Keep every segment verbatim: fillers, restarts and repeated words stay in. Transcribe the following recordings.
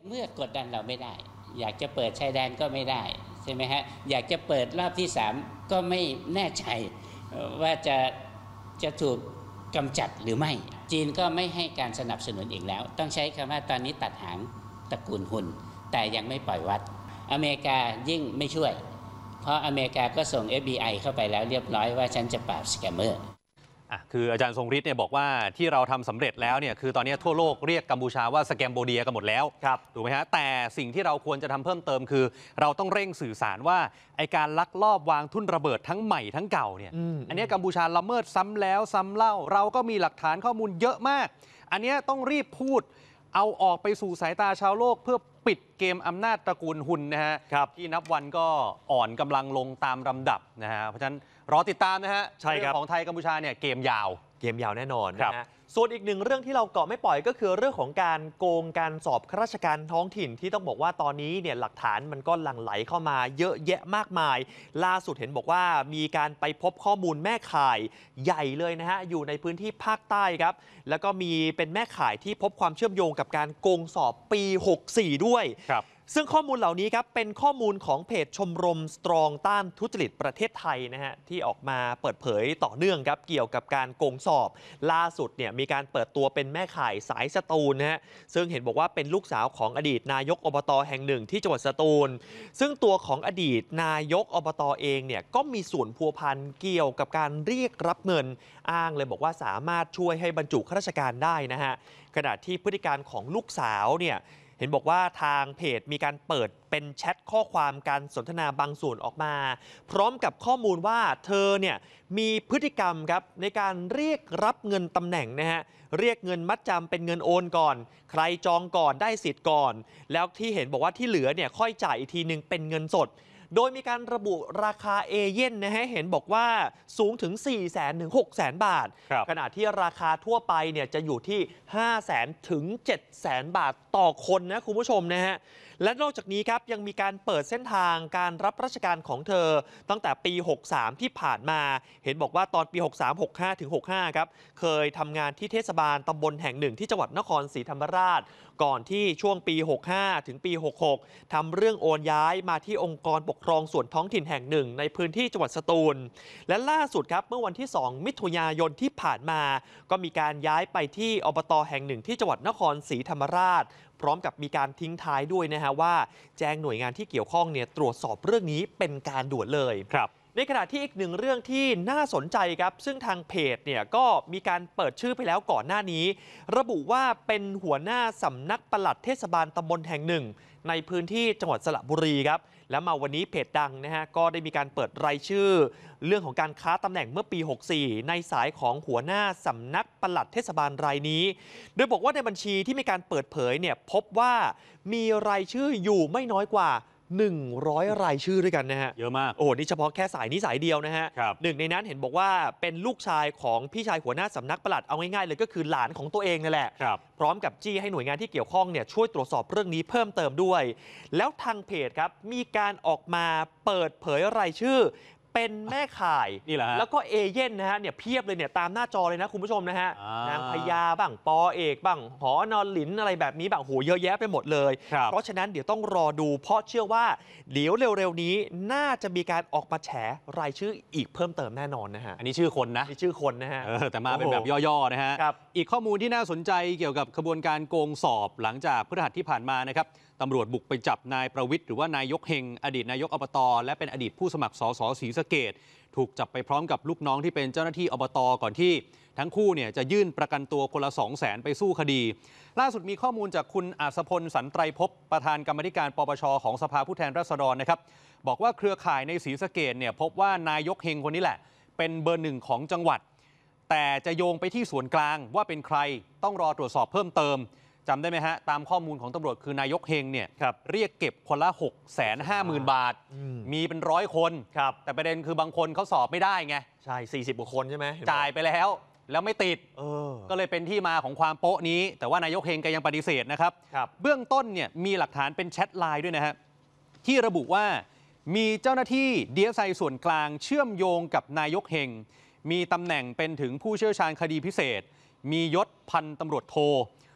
เมื่อกดดันเราไม่ได้อยากจะเปิดชายแดนก็ไม่ได้ใช่ไหมฮะอยากจะเปิดรอบที่สามก็ไม่แน่ใจว่าจะจะถูกกำจัดหรือไม่จีนก็ไม่ให้การสนับสนุนอีกแล้วต้องใช้คำว่าตอนนี้ตัดหางตระกูลหุ่นแต่ยังไม่ปล่อยวัดอเมริกายิ่งไม่ช่วยเพราะอเมริกาก็ส่ง เอฟ บี ไอ เข้าไปแล้วเรียบร้อยว่าฉันจะปราบสแกมเมอร์อ่ะคืออาจารย์ทรงฤทธิ์เนี่ยบอกว่าที่เราทำสำเร็จแล้วเนี่ยคือตอนนี้ทั่วโลกเรียกกัมพูชาว่าสแกมโบเดียกันหมดแล้วถูกไหมฮะแต่สิ่งที่เราควรจะทำเพิ่มเติมคือเราต้องเร่งสื่อสารว่าไอการลักลอบวางทุ่นระเบิดทั้งใหม่ทั้งเก่าเนี่ย อ, อันนี้กัมพูชาละเมิดซ้ำแล้วซ้ำเล่าเราก็มีหลักฐานข้อมูลเยอะมากอันนี้ต้องรีบพูดเอาออกไปสู่สายตาชาวโลกเพื่อปิดเกมอำนาจตระกูลหุ่นนะฮะที่นับวันก็อ่อนกำลังลงตามลำดับนะฮะเพราะฉะนั้นรอติดตามนะฮะใช่ครับของไทยกัมพูชาเนี่ยเกมยาวเกมยาวแน่นอนนะฮะส่วนอีกหนึ่งเรื่องที่เราเกาะไม่ปล่อยก็คือเรื่องของการโกงการสอบข้าราชการท้องถิ่นที่ต้องบอกว่าตอนนี้เนี่ยหลักฐานมันก็หลั่งไหลเข้ามาเยอะแยะมากมายล่าสุดเห็นบอกว่ามีการไปพบข้อมูลแม่ข่ายใหญ่เลยนะฮะอยู่ในพื้นที่ภาคใต้ครับแล้วก็มีเป็นแม่ข่ายที่พบความเชื่อมโยงกับการโกงสอบปีหกสี่ด้วยครับซึ่งข้อมูลเหล่านี้ครับเป็นข้อมูลของเพจชมรมสตรองต้านทุจริตประเทศไทยนะฮะที่ออกมาเปิดเผยต่อเนื่องครับเกี่ยวกับการโกงสอบล่าสุดเนี่ยมีการเปิดตัวเป็นแม่ข่ายสายสตูลนะฮะซึ่งเห็นบอกว่าเป็นลูกสาวของอดีตนายกอบตแห่งหนึ่งที่จังหวัดสตูลซึ่งตัวของอดีตนายกอบตเองเนี่ยก็มีส่วนพัวพันเกี่ยวกับการเรียกรับเงินอ้างเลยบอกว่าสามารถช่วยให้บรรจุข้าราชการได้นะฮะขณะที่พฤติการของลูกสาวเนี่ยเห็นบอกว่าทางเพจมีการเปิดเป็นแชทข้อความการสนทนาบางส่วนออกมาพร้อมกับข้อมูลว่าเธอเนี่ยมีพฤติกรรมครับในการเรียกรับเงินตำแหน่งนะฮะเรียกเงินมัดจำเป็นเงินโอนก่อนใครจองก่อนได้สิทธิ์ก่อนแล้วที่เห็นบอกว่าที่เหลือเนี่ยค่อยจ่ายอีกทีนึงเป็นเงินสดโดยมีการระบุราคาเอเย่นนะฮะเห็นบอกว่าสูงถึง สี่แสน ถึง หกแสน บาทขณะที่ราคาทั่วไปเนี่ยจะอยู่ที่ ห้าแสน ถึง เจ็ดแสน บาทต่อคนนะคุณผู้ชมนะฮะและนอกจากนี้ครับยังมีการเปิดเส้นทางการรับราชการของเธอตั้งแต่ปีหกสามที่ผ่านมาเห็นบอกว่าตอนปีหกสาม หกห้า ถึง หกห้าครับเคยทำงานที่เทศบาลตำบลแห่งหนึ่งที่จังหวัดนครศรีธรรมราชก่อนที่ช่วงปีหกห้าถึงปีหกหกทำเรื่องโอนย้ายมาที่องค์กรปกครองส่วนท้องถิ่นแห่งหนึ่งในพื้นที่จังหวัดสตูลและล่าสุดครับเมื่อวันที่สองมิถุนายนที่ผ่านมาก็มีการย้ายไปที่อบตแห่งหนึ่งที่จังหวัดนครศรีธรรมราชพร้อมกับมีการทิ้งท้ายด้วยนะฮะว่าแจ้งหน่วยงานที่เกี่ยวข้องเนี่ยตรวจสอบเรื่องนี้เป็นการด่วนเลยครับในขณะที่อีกหนึ่งเรื่องที่น่าสนใจครับซึ่งทางเพจเนี่ยก็มีการเปิดชื่อไปแล้วก่อนหน้านี้ระบุว่าเป็นหัวหน้าสำนักปลัดเทศบาลตำบลแห่งหนึ่งในพื้นที่จังหวัดสระบุรีครับแล้วมาวันนี้เพจดังนะฮะก็ได้มีการเปิดรายชื่อเรื่องของการค้าตำแหน่งเมื่อปีหกสี่ในสายของหัวหน้าสำนักปลัดเทศบาลรายนี้โดยบอกว่าในบัญชีที่มีการเปิดเผยเนี่ยพบว่ามีรายชื่ออยู่ไม่น้อยกว่าหนึ่งร้อยรายชื่อด้วยกันนะฮะเยอะมากโอ้นี่เฉพาะแค่สายนี้สายเดียวนะฮะหนึ่งในนั้นเห็นบอกว่าเป็นลูกชายของพี่ชายหัวหน้าสำนักปลัดเอาง่ายๆเลยก็คือหลานของตัวเองนั่นแหละพร้อมกับจี้ให้หน่วยงานที่เกี่ยวข้องเนี่ยช่วยตรวจสอบเรื่องนี้เพิ่มเติมด้วยแล้วทางเพจครับมีการออกมาเปิดเผยรายชื่อเป็นแม่ข่ายนี่แหละแล้วก็เอเย่นนะฮะเนี่ยเพียบเลยเนี่ยตามหน้าจอเลยนะคุณผู้ชมนะฮะนางพญาบ้างปอเอกบ้างหอนอนหลินอะไรแบบนี้บ้างโหเยอะแยะไปหมดเลยเพราะฉะนั้นเดี๋ยวต้องรอดูเพราะเชื่อว่าเดี๋ยวเร็วๆนี้น่าจะมีการออกมาแฉรายชื่ออีกเพิ่มเติมแน่นอนนะฮะอันนี้ชื่อคนนะนี่ชื่อคนนะฮะแต่มาเป็นแบบย่อๆนะฮะอีกข้อมูลที่น่าสนใจเกี่ยวกับขบวนการโกงสอบหลังจากพฤหัสที่ผ่านมานะครับตำรวจบุกไปจับนายประวิตรหรือว่านายกเฮงอดีตนายกอบตและเป็นอดีตผู้สมัครสสศรีสะเกษถูกจับไปพร้อมกับลูกน้องที่เป็นเจ้าหน้าที่อบตก่อนที่ทั้งคู่เนี่ยจะยื่นประกันตัวคนละ สองแสน ไปสู้คดีล่าสุดมีข้อมูลจากคุณอัศพลสันไตรภพประธานกรรมธิการปปชของสภาผู้แทนราษฎรนะครับบอกว่าเครือข่ายในศรีสะเกษเนี่ยพบว่านายกเฮงคนนี้แหละเป็นเบอร์หนึ่งของจังหวัดแต่จะโยงไปที่ส่วนกลางว่าเป็นใครต้องรอตรวจสอบเพิ่มเติมจำได้ไหมฮะตามข้อมูลของตำรวจคือนายกเฮงเนี่ยเรียกเก็บคนละ หกแสนห้าหมื่น บาทมีเป็นร้อยคนแต่ประเด็นคือบางคนเขาสอบไม่ได้ไงใช่สี่สิบกว่าคนใช่ไหมจ่ายไปแล้วแล้วไม่ติดก็เลยเป็นที่มาของความโป๊ะนี้แต่ว่านายกเฮงก็ยังปฏิเสธนะครับเบื้องต้นเนี่ยมีหลักฐานเป็นแชทไลน์ด้วยนะฮะที่ระบุว่ามีเจ้าหน้าที่ ดี เอส ไอ ส่วนกลางเชื่อมโยงกับนายกเฮงมีตำแหน่งเป็นถึงผู้เชี่ยวชาญคดีพิเศษมียศพันตำรวจโท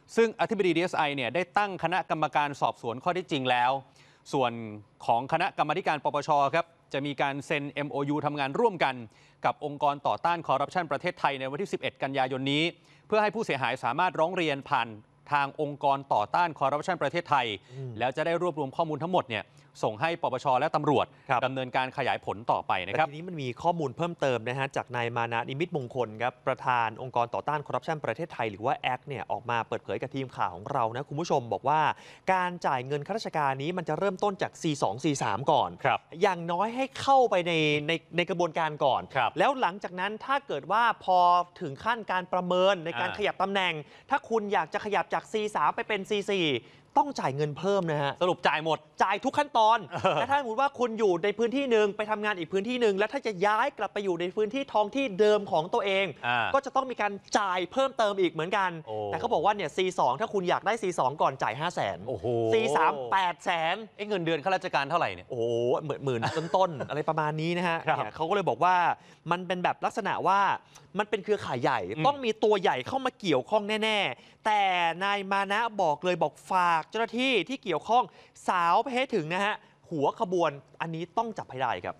ซึ่งอธิบดี ดี เอส ไอ เนี่ยได้ตั้งคณะกรรมการสอบสวนข้อเท็จจริงแล้วส่วนของคณะกรรมาธิการปปชครับจะมีการเซ็น เอ็ม โอ ยู ทำงานร่วมกันกับองค์กรต่อต้านคอร์รัปชันประเทศไทยในวันที่สิบเอ็ดกันยายนนี้เพื่อให้ผู้เสียหายสามารถร้องเรียนผ่านทางองค์กรต่อต้านคอร์รัปชันประเทศไทยแล้วจะได้รวบรวมข้อมูลทั้งหมดเนี่ยส่งให้ปปชและตำรวจดำเนินการขยายผลต่อไปนะครับทีนี้มันมีข้อมูลเพิ่มเติมนะฮะจากนายมานะนิมิตมงคลครับประธานองค์กรต่อต้านคอร์รัปชันประเทศไทยหรือว่าแอคเนี่ยออกมาเปิดเผยกับทีมข่าวของเรานะคุณผู้ชมบอกว่าการจ่ายเงินข้าราชการนี้มันจะเริ่มต้นจาก ซี สอง ซี สาม ก่อนอย่างน้อยให้เข้าไปในในในกระบวนการก่อนแล้วหลังจากนั้นถ้าเกิดว่าพอถึงขั้นการประเมินในการขยับตำแหน่งถ้าคุณอยากจะขยับจาก ซี สาม ไปเป็น ซี สี่ต้องจ่ายเงินเพิ่มนะฮะสรุปจ่ายหมดจ่ายทุกขั้นตอนและถ้าสมมติว่าคุณอยู่ในพื้นที่หนึ่งไปทำงานอีกพื้นที่หนึ่งแล้วถ้าจะย้ายกลับไปอยู่ในพื้นที่ท้องที่เดิมของตัวเองก็จะต้องมีการจ่ายเพิ่มเติมอีกเหมือนกันแต่เขาบอกว่าเนี่ย ซี สอง ถ้าคุณอยากได้ ซี สอง ก่อนจ่าย ห้าแสน ซี สาม แปดแสนเอ้เงินเดือนข้าราชการเท่าไหร่เนี่ยโอ้หมื่นหมื่นต้นๆอะไรประมาณนี้นะฮะเขาก็เลยบอกว่ามันเป็นแบบลักษณะว่ามันเป็นเครือข่ายใหญ่ต้องมีตัวใหญ่เข้ามาเกี่ยวข้องแน่ๆแต่นายมานะบอกเลยบอกฝากเจ้าหน้าที่ที่เกี่ยวข้องสาวไปให้ถึงนะฮะหัวขบวนอันนี้ต้องจับให้ได้ครับ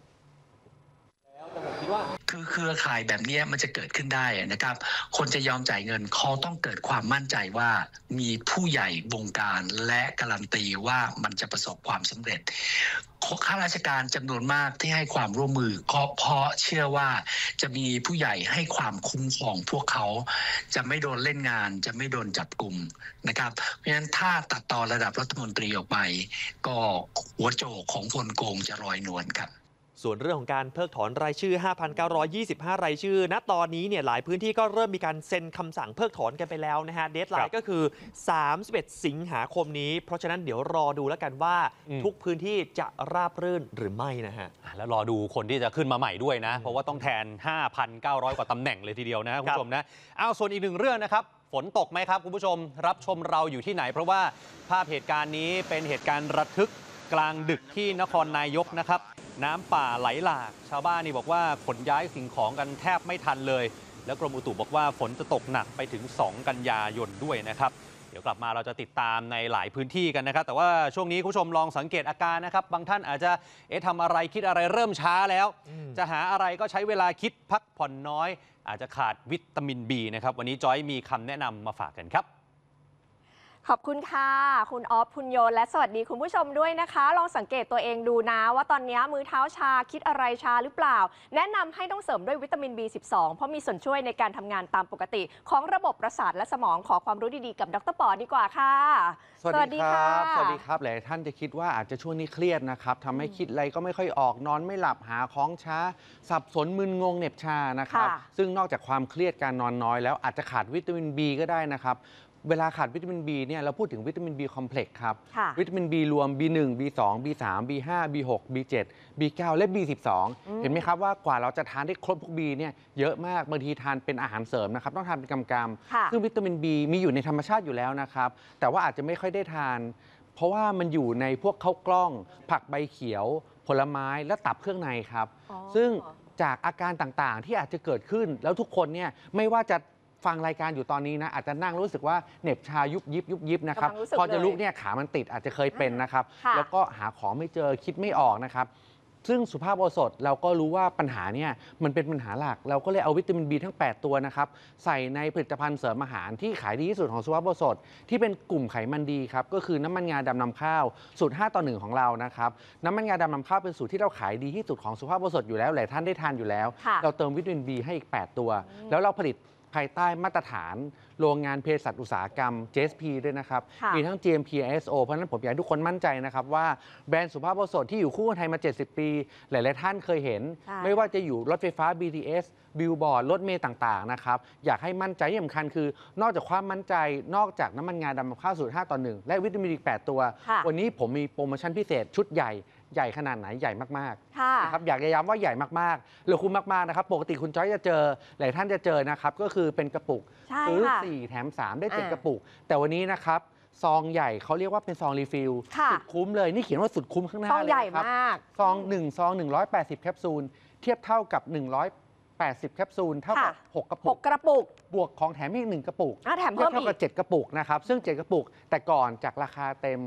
คือเครือข่ายแบบนี้มันจะเกิดขึ้นได้นะครับคนจะยอมจ่ายเงินเขาต้องเกิดความมั่นใจว่ามีผู้ใหญ่บงการและการันตีว่ามันจะประสบความสำเร็จข้าราชการจำนวนมากที่ให้ความร่วมมือก็เพราะเชื่อว่าจะมีผู้ใหญ่ให้ความคุ้มครองพวกเขาจะไม่โดนเล่นงานจะไม่โดนจับกลุ่มนะครับเพราะฉะนั้นถ้าตัดตอนระดับรัฐมนตรีออกไปก็หัวโจกของคนโกงจะลอยนวลครับส่วนเรื่องของการเพิกถอนรายชื่อ ห้าพันเก้าร้อยยี่สิบห้า รายชื่อณตอนนี้เนี่ยหลายพื้นที่ก็เริ่มมีการเซ็นคำสั่งเพิกถอนกันไปแล้วนะฮะเดดไลน์ก็คือสามสิบเอ็ดสิงหาคมนี้เพราะฉะนั้นเดี๋ยวรอดูแล้วกันว่าทุกพื้นที่จะราบรื่นหรือไม่นะฮะแล้วรอดูคนที่จะขึ้นมาใหม่ด้วยนะเพราะว่าต้องแทน ห้าพันเก้าร้อย กว่าตำแหน่งเลยทีเดียวนะคุณผู้ชมนะเอาส่วนอีกหนึ่งเรื่องนะครับฝนตกไหมครับคุณผู้ชมรับชมเราอยู่ที่ไหนเพราะว่าภาพเหตุการณ์นี้เป็นเหตุการณ์ระทึกกลางดึกที่นครนายกนะครับน้ำป่าไหลหลากชาวบ้านนี่บอกว่าขนย้ายสิ่งของกันแทบไม่ทันเลยแล้วกรมอุตุบอกว่าฝนจะตกหนักไปถึงสองกันยายนด้วยนะครับเดี๋ยวกลับมาเราจะติดตามในหลายพื้นที่กันนะครับแต่ว่าช่วงนี้คุณผู้ชมลองสังเกตอาการนะครับบางท่านอาจจะเอ๊ะทำอะไรคิดอะไรเริ่มช้าแล้วจะหาอะไรก็ใช้เวลาคิดพักผ่อนน้อยอาจจะขาดวิตามิน บี นะครับวันนี้จอยมีคำแนะนำมาฝากกันครับขอบคุณค่ะคุณออฟคุณโยนและสวัสดีคุณผู้ชมด้วยนะคะลองสังเกตตัวเองดูนะว่าตอนนี้มือเท้าชาคิดอะไรชาหรือเปล่าแนะนำให้ต้องเสริมด้วยวิตามิน บี สิบสอง เพราะมีส่วนช่วยในการทำงานตามปกติของระบบประสาทและสมองขอความรู้ดีๆกับดร.ปอดีกว่าค่ะสวัสดีครับสวัสดีครับหลายท่านจะคิดว่าอาจจะช่วงนี้เครียดนะครับทำให้คิดอะไรก็ไม่ค่อยออกนอนไม่หลับหาของช้าสับสนมึนงงเหน็บชานะครับซึ่งนอกจากความเครียดการนอนน้อยแล้วอาจจะขาดวิตามิน บี ก็ได้นะครับเวลาขาดวิตามิน บี เนี่ยเราพูดถึงวิตามิน B คอมเพล็กซ์ครับวิตามิน B รวม บี หนึ่ง บี สอง บี สาม บี ห้า บี หก บี เจ็ด บี เก้า และ บี สิบสอง เห็นไหมครับว่ากว่าเราจะทานได้ครบพวก B เนี่ยเยอะมากบางทีทานเป็นอาหารเสริมนะครับต้องทานเป็นกำๆซึ่งวิตามิน B มีอยู่ในธรรมชาติอยู่แล้วนะครับแต่ว่าอาจจะไม่ค่อยได้ทานเพราะว่ามันอยู่ในพวกข้าวกล้องผักใบเขียวผลไม้และตับเครื่องในครับซึ่งจากอาการต่างๆที่อาจจะเกิดขึ้นแล้วทุกคนเนี่ยไม่ว่าจะฟังรายการอยู่ตอนนี้นะอาจจะนั่งรู้สึกว่าเหน็บชายุบยิบยุบยิบนะครับพอจะลุกเนี่ยขามันติดอาจจะเคยเป็นนะครับแล้วก็หาของไม่เจอคิดไม่ออกนะครับซึ่งสุภาพโอสถเราก็รู้ว่าปัญหาเนี่ยมันเป็นปัญหาหลักเราก็เลยเอาวิตามิน บี ทั้งแปดตัวนะครับใส่ในผลิตภัณฑ์เสริมอาหารที่ขายดีที่สุดของสุภาพโอสถที่เป็นกลุ่มไขมันดีครับก็คือน้ำมันงาดำนำข้าวสูตรห้าต่อหนึ่งของเรานะครับน้ำมันงาดำนำข้าวเป็นสูตรที่เราขายดีที่สุดของสุภาพโอสถอยู่แล้วหลายท่านได้ทานอยู่แล้วเราเติมวิตามิน บี ให้อีกแปดตัวแล้วเราผลิตภายใต้มาตรฐานโรงงานเภสัชอุตสาหกรรม จี เอส พี ด้วยนะครับมีทั้ง จี เอ็ม พี ไอ เอส โอ เพราะฉะนั้นผมอยากให้ทุกคนมั่นใจนะครับว่าแบรนด์สุภาพโอสถที่อยู่คู่คนไทยมาเจ็ดสิบปีหลายๆท่านเคยเห็นไม่ว่าจะอยู่รถไฟฟ้า บี ที เอส บิลบอร์ดรถเมล์ต่างๆนะครับอยากให้มั่นใจที่สำคัญคือนอกจากความมั่นใจนอกจากน้ำมันงาดำข้าวสูตรห้าต่อหนึ่งและวิตามินอีกแปดตัววันนี้ผมมีโปรโมชั่นพิเศษชุดใหญ่ใหญ่ขนาดไหนใหญ่มากๆนะครับอยากจะย้ำว่าใหญ่มากๆหรือคุ้มมากๆนะครับปกติคุณจ้อยจะเจอหลายท่านจะเจอนะครับก็คือเป็นกระปุกซื้อสี่แถมสามได้เจ็ดกระปุกแต่วันนี้นะครับซองใหญ่เขาเรียกว่าเป็นซองรีฟิลสุดคุ้มเลยนี่เขียนว่าสุดคุ้มข้างหน้าเลยครับซองหนึ่งซองหนึ่งร้อยแปดสิบแคปซูลเทียบเท่ากับหนึ่งร้อยแปดสิบแคปซูลเท่ากับค่ะหก กระหปุกกกระปุกบวกของแถมอีกหนึ่งกระปุกอ่ะแถมเพิ่มเท่าอีกับกเจ็ด กระปุกนะครับซึ่งเจ็ดกระปุกแต่ก่อนจากราคาเต็ม